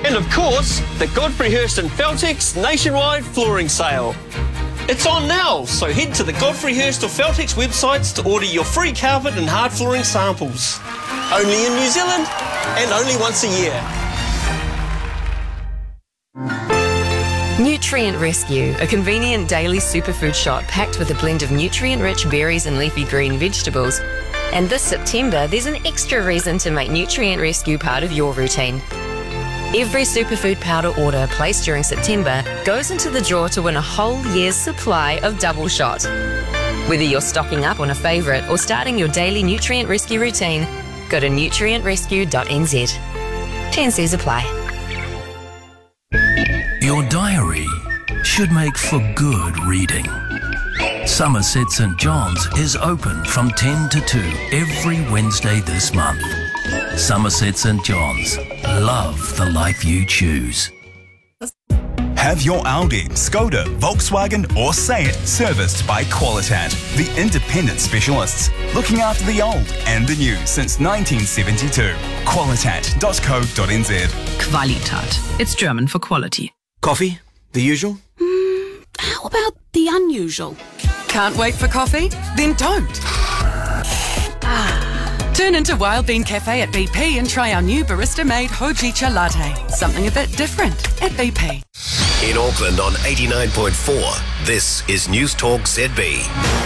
And of course, the Godfrey Hirst and Feltex nationwide flooring sale. It's on now, so head to the Godfrey Hirst or Feltex websites to order your free carpet and hard flooring samples. Only in New Zealand and only once a year. Nutrient Rescue, a convenient daily superfood shot packed with a blend of nutrient-rich berries and leafy green vegetables. And this September, there's an extra reason to make Nutrient Rescue part of your routine. Every superfood powder order placed during September goes into the draw to win a whole year's supply of Double Shot. Whether you're stocking up on a favourite or starting your daily Nutrient Rescue routine, go to nutrientrescue.nz. T&Cs apply. Your diary should make for good reading. Somerset St John's is open from 10 to 2 every Wednesday this month. Somerset St John's. Love the life you choose. Have your Audi, Skoda, Volkswagen or Seat serviced by Qualitat, the independent specialists, looking after the old and the new since 1972. Qualitat.co.nz. Qualitat. It's German for quality. Coffee? The usual? How about the unusual? Can't wait for coffee? Then don't. Turn into Wild Bean Cafe at BP and try our new barista-made Hojicha latte. Something a bit different at BP. In Auckland on 89.4, this is News Talk ZB.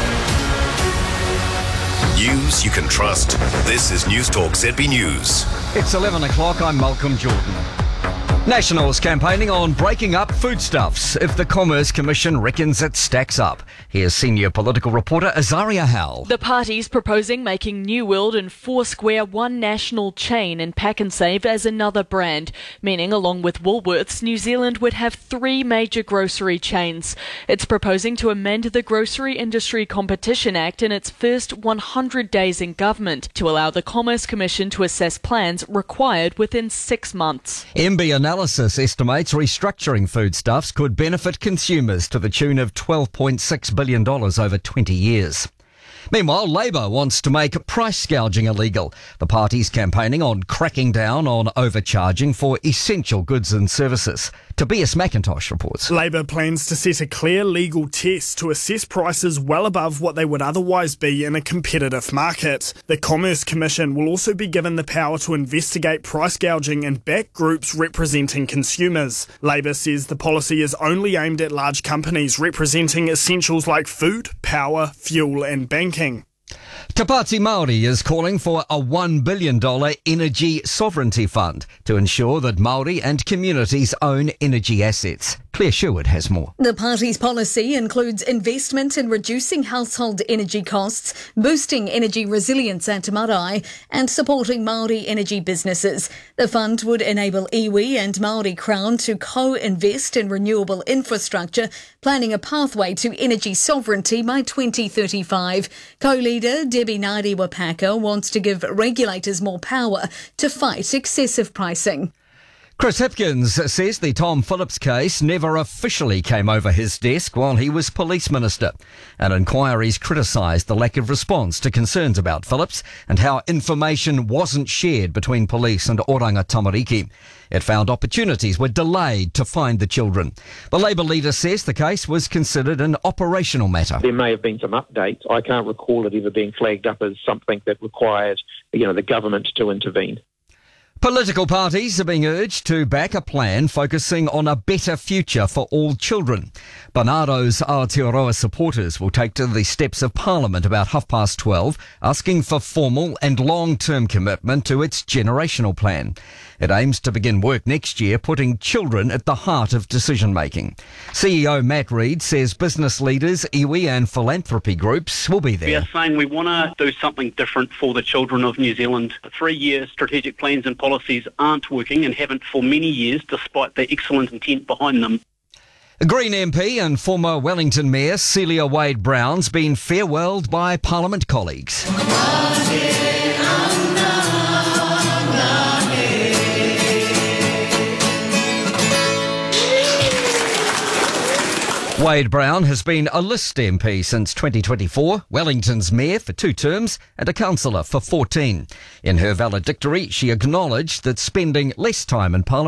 News you can trust. This is News Talk ZB News. It's 11 o'clock, I'm Malcolm Jordan. Nationals campaigning on breaking up foodstuffs if the Commerce Commission reckons it stacks up. Here's senior political reporter Azaria Howell. The party's proposing making New World and Foursquare one national chain and Pak'nSave as another brand, meaning along with Woolworths, New Zealand would have 3 major grocery chains. It's proposing to amend the Grocery Industry Competition Act in its first 100 days in government to allow the Commerce Commission to assess plans required within 6 months. MB Analysis estimates restructuring foodstuffs could benefit consumers to the tune of $12.6 billion over 20 years. Meanwhile, Labour wants to make price gouging illegal. The party's campaigning on cracking down on overcharging for essential goods and services. Tobias McIntosh reports. Labour plans to set a clear legal test to assess prices well above what they would otherwise be in a competitive market. The Commerce Commission will also be given the power to investigate price gouging and back groups representing consumers. Labour says the policy is only aimed at large companies representing essentials like food, power, fuel and banking. Te Pāti Māori is calling for a $1 billion energy sovereignty fund to ensure that Māori and communities own energy assets. Claire Sherwood has more. The party's policy includes investment in reducing household energy costs, boosting energy resilience at Marae and supporting Māori energy businesses. The fund would enable iwi and Māori Crown to co-invest in renewable infrastructure, planning a pathway to energy sovereignty by 2035. Co-leader Debbie Ngāri-Wapaka wants to give regulators more power to fight excessive pricing. Chris Hipkins says the Tom Phillips case never officially came over his desk while he was police minister. And inquiries criticised the lack of response to concerns about Phillips and how information wasn't shared between police and Oranga Tamariki. It found opportunities were delayed to find the children. The Labour leader says the case was considered an operational matter. There may have been some updates. I can't recall it ever being flagged up as something that required, the government to intervene. Political parties are being urged to back a plan focusing on a better future for all children. Bernardo's Aotearoa supporters will take to the steps of Parliament about 12:30, asking for formal and long-term commitment to its generational plan. It aims to begin work next year, putting children at the heart of decision-making. CEO Matt Reid says business leaders, iwi and philanthropy groups will be there. We are saying we want to do something different for the children of New Zealand. The 3-year strategic plans and policies aren't working and haven't for many years, despite the excellent intent behind them. Green MP and former Wellington Mayor Celia Wade-Brown's been farewelled by Parliament colleagues. Wade-Brown has been a list MP since 2024, Wellington's mayor for 2 terms and a councillor for 14. In her valedictory, she acknowledged that spending less time in Parliament